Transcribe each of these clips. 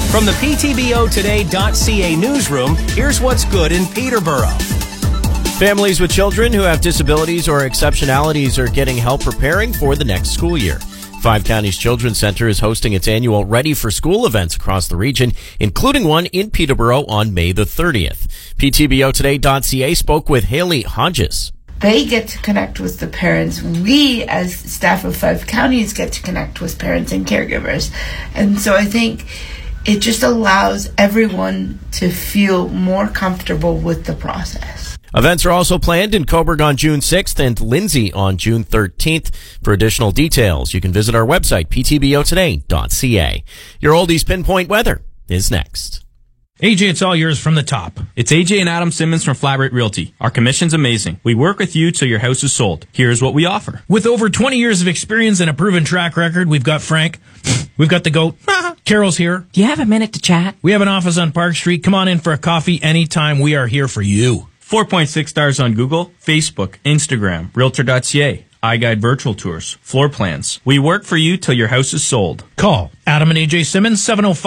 From the PTBOtoday.ca newsroom, here's what's good in Peterborough. Families with children who have disabilities or exceptionalities are getting help preparing for the next school year. Five Counties Children's Center is hosting its annual Ready for School events across the region, including one in Peterborough on May the 30th. PTBOtoday.ca spoke with Haley Hodges. They get to connect with the parents. We, as staff of Five Counties, get to connect with parents and caregivers. And so I think it just allows everyone to feel more comfortable with the process. Events are also planned in Cobourg on June 6th and Lindsay on June 13th. For additional details, you can visit our website, ptbotoday.ca. Your Oldies Pinpoint Weather is next. AJ, it's all yours from the top. It's AJ and Adam Simmons from Flat Rate Realty. Our commission's amazing. We work with you till your house is sold. Here's what we offer. With over 20 years of experience and a proven track record, we've got Frank. We've got the GOAT. Carol's here. Do you have a minute to chat? We have an office on Park Street. Come on in for a coffee anytime. We are here for you. 4.6 stars on Google, Facebook, Instagram, Realtor.ca, iGuide Virtual Tours, floor plans. We work for you till your house is sold. Call Adam and AJ Simmons,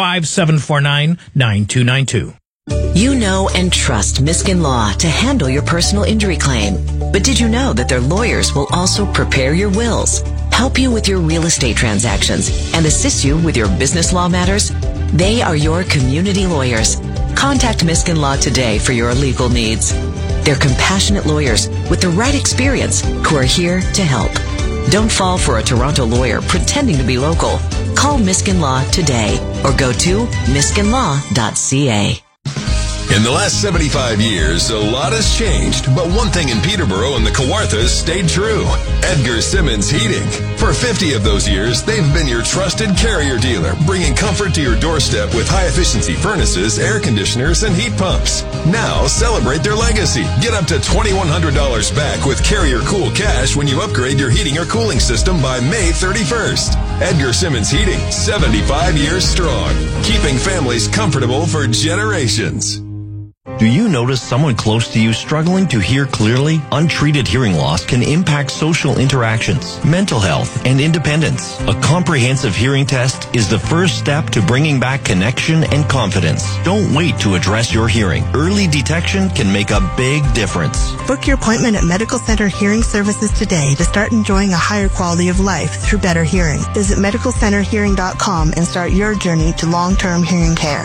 705-749-9292. You know and trust Miskin Law to handle your personal injury claim. But did you know that their lawyers will also prepare your wills, help you with your real estate transactions, and assist you with your business law matters? They are your community lawyers. Contact Miskin Law today for your legal needs. They're compassionate lawyers with the right experience who are here to help. Don't fall for a Toronto lawyer pretending to be local. Call Miskin Law today or go to miskinlaw.ca. In the last 75 years, a lot has changed, but one thing in Peterborough and the Kawarthas stayed true. Edgar Simmons Heating. For 50 of those years, they've been your trusted Carrier dealer, bringing comfort to your doorstep with high-efficiency furnaces, air conditioners, and heat pumps. Now, celebrate their legacy. Get up to $2,100 back with Carrier Cool Cash when you upgrade your heating or cooling system by May 31st. Edgar Simmons Heating, 75 years strong, keeping families comfortable for generations. Do you notice someone close to you struggling to hear clearly? Untreated hearing loss can impact social interactions, mental health, and independence. A comprehensive hearing test is the first step to bringing back connection and confidence. Don't wait to address your hearing. Early detection can make a big difference. Book your appointment at Medical Center Hearing Services today to start enjoying a higher quality of life through better hearing. Visit medicalcenterhearing.com and start your journey to long-term hearing care.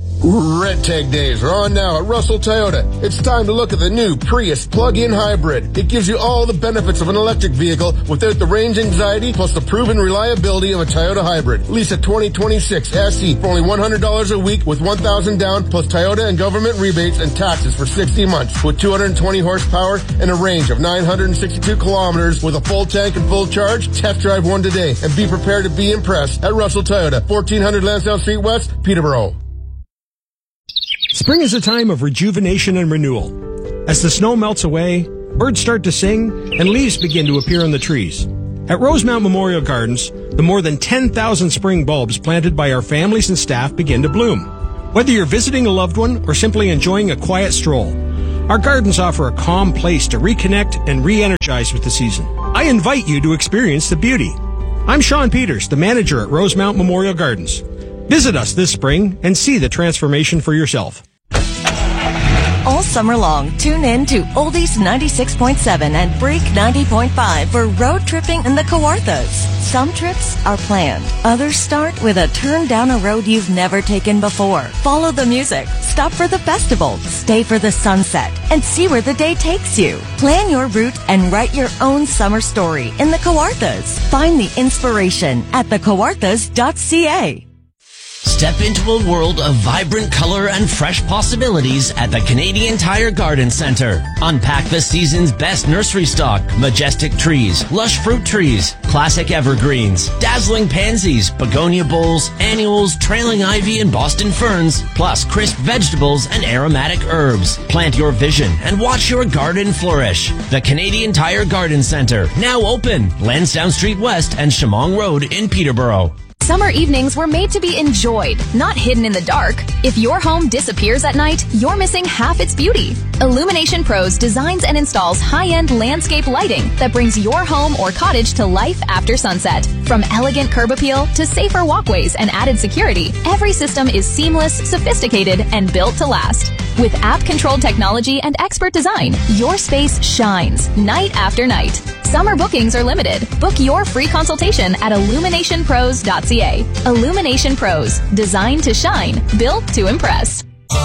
Red Tag Days are on now at Russell Toyota. It's time to look at the new Prius plug-in hybrid. It gives you all the benefits of an electric vehicle without the range anxiety plus the proven reliability of a Toyota hybrid. Lease a 2026 SE for only $100 a week with $1,000 down plus Toyota and government rebates and taxes for 60 months with 220 horsepower and a range of 962 kilometers with a full tank and full charge. Test drive one today and be prepared to be impressed at Russell Toyota, 1400 Lansdowne Street West, Peterborough. Spring is a time of rejuvenation and renewal. As the snow melts away, birds start to sing, and leaves begin to appear on the trees. At Rosemount Memorial Gardens, the more than 10,000 spring bulbs planted by our families and staff begin to bloom. Whether you're visiting a loved one or simply enjoying a quiet stroll, our gardens offer a calm place to reconnect and re-energize with the season. I invite you to experience the beauty. I'm Sean Peters, the manager at Rosemount Memorial Gardens. Visit us this spring and see the transformation for yourself. All summer long, tune in to Oldies 96.7 and Break 90.5 for road tripping in the Kawarthas. Some trips are planned. Others start with a turn down a road you've never taken before. Follow the music, stop for the festival, stay for the sunset, and see where the day takes you. Plan your route and write your own summer story in the Kawarthas. Find the inspiration at thekawarthas.ca. Step into a world of vibrant color and fresh possibilities at the Canadian Tire Garden Centre. Unpack the season's best nursery stock, majestic trees, lush fruit trees, classic evergreens, dazzling pansies, begonia bowls, annuals, trailing ivy, and Boston ferns, plus crisp vegetables and aromatic herbs. Plant your vision and watch your garden flourish. The Canadian Tire Garden Centre, now open, Lansdowne Street West and Shamong Road in Peterborough. Summer evenings were made to be enjoyed, not hidden in the dark. If your home disappears at night, you're missing half its beauty. Illumination Pros designs and installs high-end landscape lighting that brings your home or cottage to life after sunset. From elegant curb appeal to safer walkways and added security, every system is seamless, sophisticated, and built to last. With app-controlled technology and expert design, your space shines night after night. Summer bookings are limited. Book your free consultation at illuminationpros.ca. Illumination Pros, designed to shine, built to impress.